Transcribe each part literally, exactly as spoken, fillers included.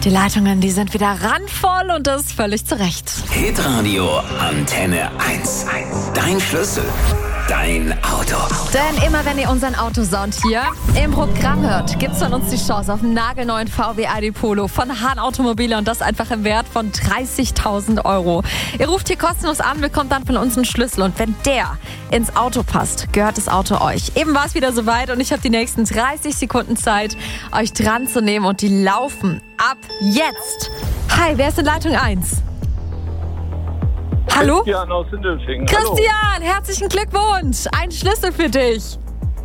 Die Leitungen, die sind wieder randvoll und das völlig zu Recht. Hitradio Antenne eins. Dein Schlüssel, dein Auto. Denn immer wenn ihr unseren Autosound hier im Programm hört, gibt's von uns die Chance auf einen nagelneuen V W I D Polo von Hahn Automobile und das einfach im Wert von dreißigtausend Euro. Ihr ruft hier kostenlos an, bekommt dann von uns einen Schlüssel und wenn der ins Auto passt, gehört das Auto euch. Eben war es wieder soweit und ich habe die nächsten dreißig Sekunden Zeit, euch dran zu nehmen und die laufen ab jetzt. Hi, wer ist in Leitung eins? Hallo? Christian aus Sindelfingen. Christian, herzlichen Glückwunsch. Ein Schlüssel für dich.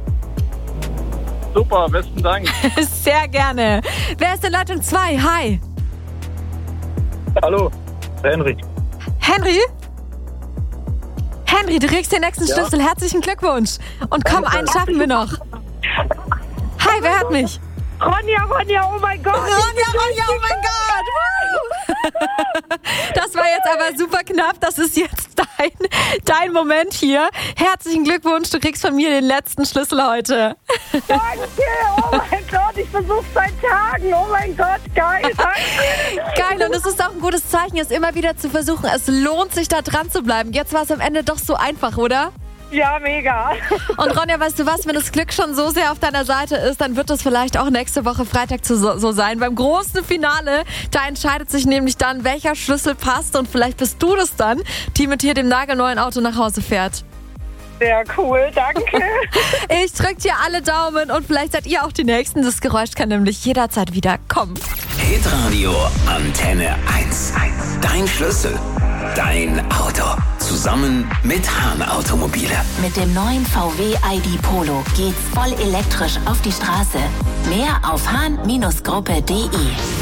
Super, besten Dank. Sehr gerne. Wer ist in Leitung zwei? Hi. Hallo, Henry. Henry? Henry, du kriegst den nächsten Ja. Schlüssel. Herzlichen Glückwunsch. Und komm, einen schaffen wir noch. Hi, wer hört mich? Ronja, Ronja, oh mein Gott. Ronja, Ronja, oh mein Gott. Woo! Das war jetzt aber super knapp. Das ist jetzt dein, dein Moment hier. Herzlichen Glückwunsch. Du kriegst von mir den letzten Schlüssel heute. Danke, oh mein Gott, ich versuche seit Tagen. Oh mein Gott, geil, danke. Geil, und es ist auch ein gutes Zeichen, es immer wieder zu versuchen. Es lohnt sich, da dran zu bleiben. Jetzt war es am Ende doch so einfach, oder? Ja, mega. Und Ronja, weißt du was, wenn das Glück schon so sehr auf deiner Seite ist, dann wird das vielleicht auch nächste Woche Freitag zu so, so sein. Beim großen Finale, da entscheidet sich nämlich dann, welcher Schlüssel passt und vielleicht bist du das dann, die mit hier dem nagelneuen Auto nach Hause fährt. Sehr cool, danke. Ich drück dir alle Daumen und vielleicht seid ihr auch die Nächsten. Das Geräusch kann nämlich jederzeit wieder kommen. Hitradio Antenne eins. Dein Schlüssel, dein Auto. Zusammen mit Hahn Automobile. Mit dem neuen V W I D Polo geht's voll elektrisch auf die Straße. Mehr auf hahn Gruppe punkt de.